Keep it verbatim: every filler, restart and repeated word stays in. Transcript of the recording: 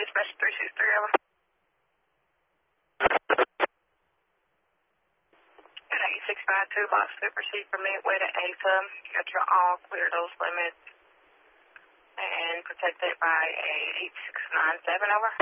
Dispatch three six three, over. And eight six five two, box two, proceed from Midway to ASA. Got your all clear those limits. And protected by a eight six nine seven, over.